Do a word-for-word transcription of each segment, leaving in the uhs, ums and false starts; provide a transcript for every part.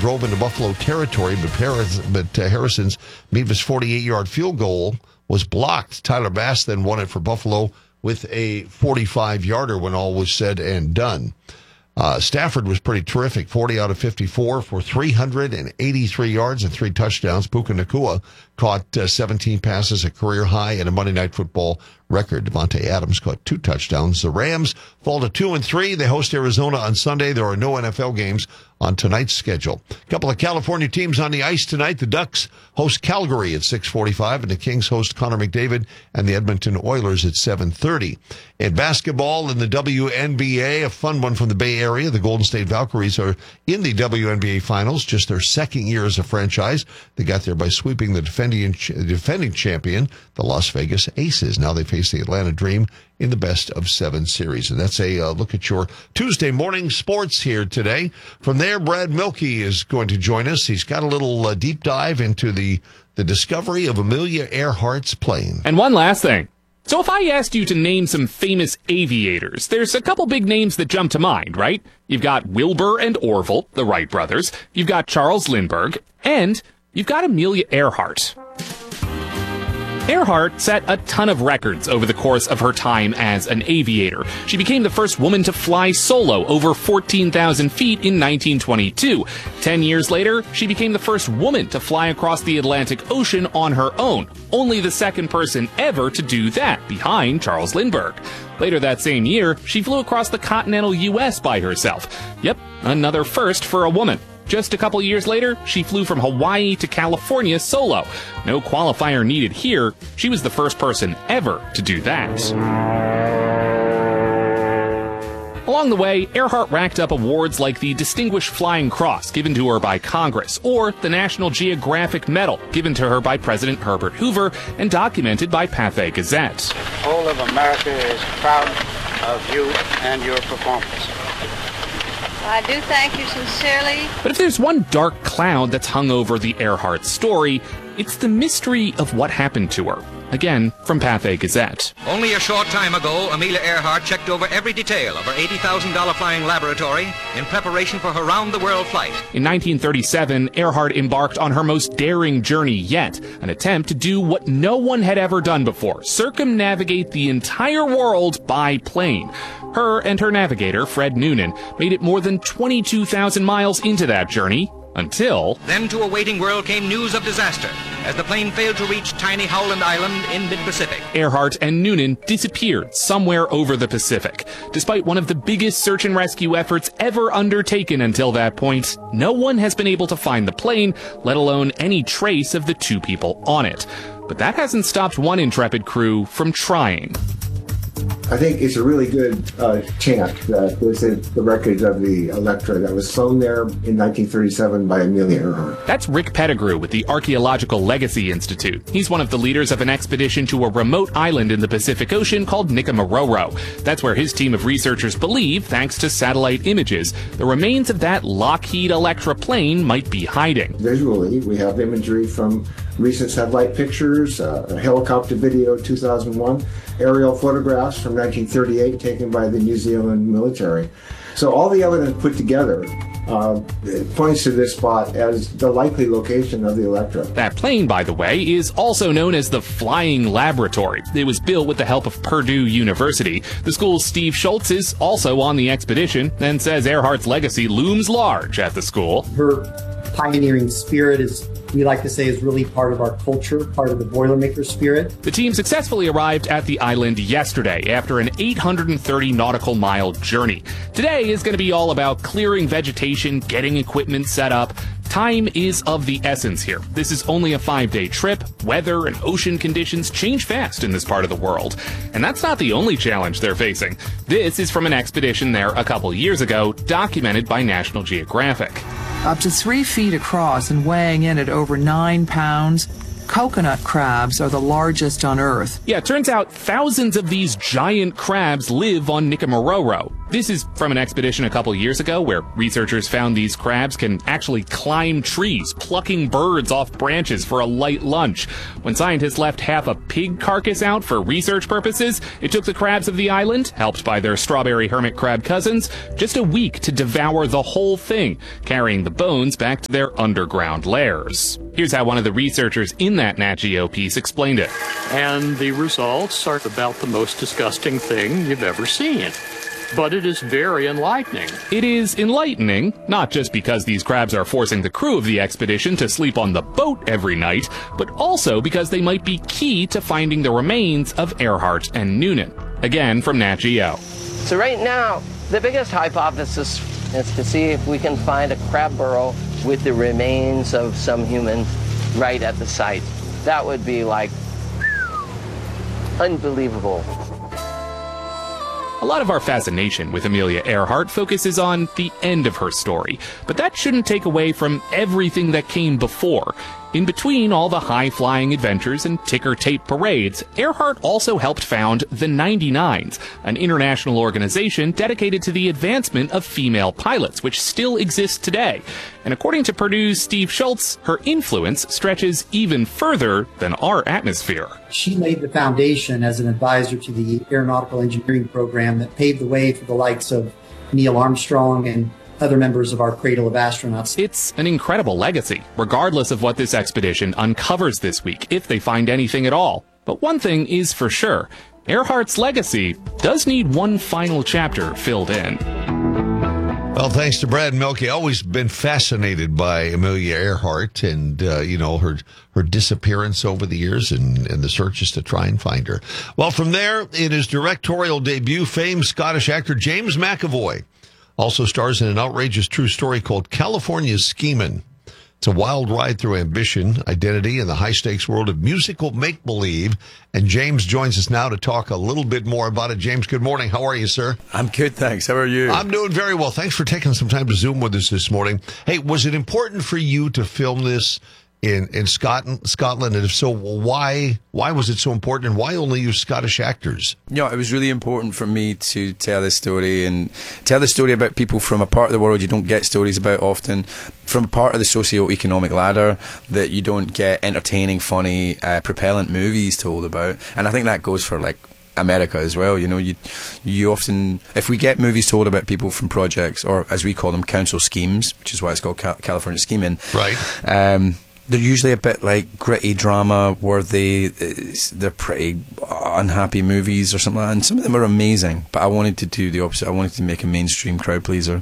drove into Buffalo territory, but, Paris, but uh, Harrison's Mevis forty-eight-yard field goal was blocked. Tyler Bass then won it for Buffalo with a forty-five-yarder when all was said and done. Uh, Stafford was pretty terrific, forty out of fifty-four for three hundred eighty-three yards and three touchdowns. Puka Nacua caught uh, seventeen passes, a career high, and a Monday Night Football record. Devontae Adams caught two touchdowns. The Rams fall to two and three. They host Arizona on Sunday. There are no N F L games on tonight's schedule. A couple of California teams on the ice tonight. The Ducks host Calgary at six forty-five, and the Kings host Connor McDavid and the Edmonton Oilers at seven thirty. In basketball in the W N B A, a fun one from the Bay Area. The Golden State Valkyries are in the W N B A Finals, just their second year as a franchise. They got there by sweeping the defending defending champion, the Las Vegas Aces. Now they face the Atlanta Dream in the best of seven series. And that's a uh, look at your Tuesday morning sports here today. From there, Brad Milkey is going to join us. He's got a little uh, deep dive into the, the discovery of Amelia Earhart's plane. And one last thing. So if I asked you to name some famous aviators, there's a couple big names that jump to mind, right? You've got Wilbur and Orville, the Wright brothers. You've got Charles Lindbergh. And you've got Amelia Earhart. Earhart set a ton of records over the course of her time as an aviator. She became the first woman to fly solo over fourteen thousand feet in nineteen twenty-two. Ten years later, she became the first woman to fly across the Atlantic Ocean on her own. Only the second person ever to do that, behind Charles Lindbergh. Later that same year, she flew across the continental U S by herself. Yep, another first for a woman. Just a couple years later, she flew from Hawaii to California solo. No qualifier needed here. She was the first person ever to do that. Along the way, Earhart racked up awards like the Distinguished Flying Cross given to her by Congress, or the National Geographic Medal given to her by President Herbert Hoover and documented by Pathé Gazette. All of America is proud of you and your performance. I do thank you sincerely. But if there's one dark cloud that's hung over the Earhart story, it's the mystery of what happened to her. Again, from Pathé Gazette. Only a short time ago, Amelia Earhart checked over every detail of her eighty thousand dollars flying laboratory in preparation for her round-the-world flight. In nineteen thirty-seven, Earhart embarked on her most daring journey yet, an attempt to do what no one had ever done before, circumnavigate the entire world by plane. Her and her navigator, Fred Noonan, made it more than twenty-two thousand miles into that journey, until... Then to a waiting world came news of disaster, as the plane failed to reach tiny Howland Island in mid-Pacific. Earhart and Noonan disappeared somewhere over the Pacific. Despite one of the biggest search and rescue efforts ever undertaken until that point, no one has been able to find the plane, let alone any trace of the two people on it. But that hasn't stopped one intrepid crew from trying. I think it's a really good uh, chant that was in the record of the Electra that was flown there in nineteen thirty-seven by Amelia Earhart. That's Rick Pettigrew with the Archaeological Legacy Institute. He's one of the leaders of an expedition to a remote island in the Pacific Ocean called Nikumaroro. That's where his team of researchers believe, thanks to satellite images, the remains of that Lockheed Electra plane might be hiding. Visually, we have imagery from recent satellite pictures, uh, a helicopter video two thousand one, aerial photographs from nineteen thirty-eight taken by the New Zealand military. So all the evidence put together uh, it points to this spot as the likely location of the Electra. That plane, by the way, is also known as the Flying Laboratory. It was built with the help of Purdue University. The school's Steve Schultz is also on the expedition and says Earhart's legacy looms large at the school. Her pioneering spirit is, we like to say, is really part of our culture, part of the Boilermaker spirit. The team successfully arrived at the island yesterday after an eight hundred thirty nautical mile journey. Today is going to be all about clearing vegetation, getting equipment set up. Time is of the essence here. This is only a five-day trip. Weather and ocean conditions change fast in this part of the world. And that's not the only challenge they're facing. This is from an expedition there a couple years ago, documented by National Geographic. Up to three feet across and weighing in at over nine pounds, coconut crabs are the largest on Earth. Yeah, it turns out thousands of these giant crabs live on Nikumaroro. This is from an expedition a couple years ago where researchers found these crabs can actually climb trees, plucking birds off branches for a light lunch. When scientists left half a pig carcass out for research purposes, it took the crabs of the island, helped by their strawberry hermit crab cousins, just a week to devour the whole thing, carrying the bones back to their underground lairs. Here's how one of the researchers in that Nat Geo piece explained it. And the results are about the most disgusting thing you've ever seen. But it is very enlightening. It is enlightening, not just because these crabs are forcing the crew of the expedition to sleep on the boat every night, but also because they might be key to finding the remains of Earhart and Noonan. Again, from Nat Geo. So right now, the biggest hypothesis is to see if we can find a crab burrow with the remains of some human right at the site. That would be like unbelievable. A lot of our fascination with Amelia Earhart focuses on the end of her story, but that shouldn't take away from everything that came before. In between all the high-flying adventures and ticker-tape parades, Earhart also helped found the ninety-nines, an international organization dedicated to the advancement of female pilots, which still exists today. And according to Purdue's Steve Schultz, her influence stretches even further than our atmosphere. She laid the foundation as an advisor to the aeronautical engineering program that paved the way for the likes of Neil Armstrong and other members of our cradle of astronauts. It's an incredible legacy, regardless of what this expedition uncovers this week, if they find anything at all. But one thing is for sure, Earhart's legacy does need one final chapter filled in. Well, thanks to Brad Mielke. Always been fascinated by Amelia Earhart and, uh, you know, her her disappearance over the years and, and the searches to try and find her. Well, from there, in his directorial debut, famed Scottish actor James McAvoy also stars in an outrageous true story called California's Schemin'. It's a wild ride through ambition, identity, and the high-stakes world of musical make-believe. And James joins us now to talk a little bit more about it. James, good morning. How are you, sir? I'm good, thanks. How are you? I'm doing very well. Thanks for taking some time to Zoom with us this morning. Hey, was it important for you to film this in, in Scotland, Scotland? And if so, why why was it so important, and why only use Scottish actors? Yeah, you know, it was really important for me to tell this story and tell the story about people from a part of the world you don't get stories about often, from a part of the socio-economic ladder that you don't get entertaining, funny, uh, propellant movies told about. And I think that goes for, like, America as well. You know, you you often, if we get movies told about people from projects, or as we call them, council schemes, which is why it's called Cal California Schemin'. Right. Um, they're usually a bit like gritty drama where they, they're pretty unhappy movies or something like that. And some of them are amazing, but I wanted to do the opposite. I wanted to make a mainstream crowd pleaser.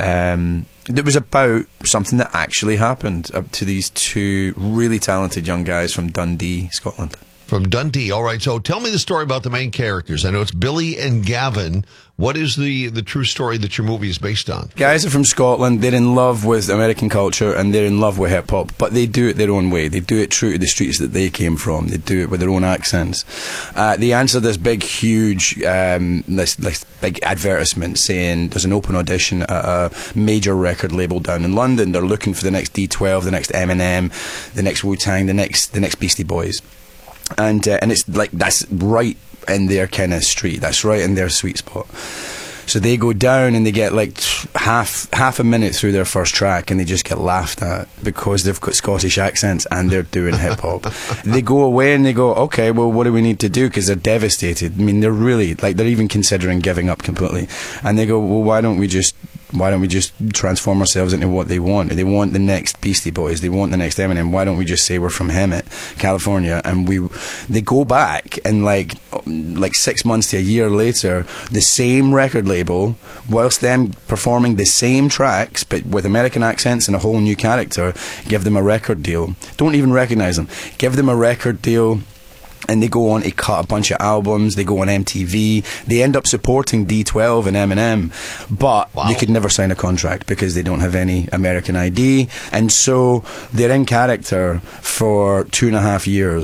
Um, it was about something that actually happened up to these two really talented young guys from Dundee, Scotland. From Dundee. All right. So tell me the story about the main characters. I know it's Billy and Gavin. What is the, the true story that your movie is based on? Guys are from Scotland. They're in love with American culture and they're in love with hip hop, but they do it their own way. They do it true to the streets that they came from. They do it with their own accents. Uh, they answer this big, huge, um, this, this big advertisement saying there's an open audition at a major record label down in London. They're looking for the next D twelve, the next Eminem, the next Wu-Tang, the next, the next Beastie Boys. And uh, and it's like, that's right in their kind of street. That's right in their sweet spot. So they go down and they get like half half a minute through their first track and they just get laughed at because they've got Scottish accents and they're doing hip hop. They go away and they go, okay, well, what do we need to do? Because they're devastated. I mean, they're really, like, they're even considering giving up completely. And they go, well, why don't we just why don't we just transform ourselves into what they want? They want the next Beastie Boys. They want the next Eminem. Why don't we just say we're from Hemet, California? And we, they go back and like, like six months to a year later, the same record label, whilst them performing the same tracks, but with American accents and a whole new character, give them a record deal. Don't even recognize them. Give them a record deal. And they go on to cut a bunch of albums. They go on M T V. They end up supporting D twelve and Eminem, but wow. They could never sign a contract because they don't have any American I D. And so they're in character for two and a half years.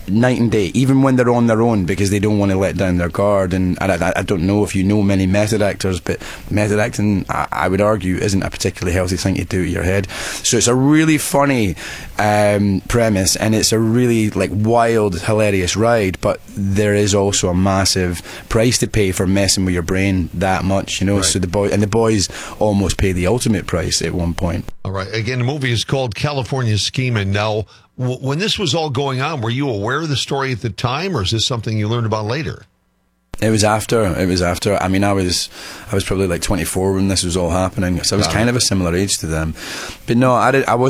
night and day, even when they're on their own, because they don't want to let down their guard. And, and I, I don't know if you know many method actors, but method acting, I, I would argue, isn't a particularly healthy thing to do to your head. So it's a really funny um, premise, and it's a really like wild, hilarious ride. But there is also a massive price to pay for messing with your brain that much, you know. Right. So the boy and the boys almost pay the ultimate price at one point. All right. Again, the movie is called California Scheming. Now, w- when this was all going on, were you aware of the story at the time, or is this something you learned about later? It was after. It was after. I mean, I was, I was probably like twenty-four when this was all happening, so I was kind of a similar age to them. But no, I did. I was.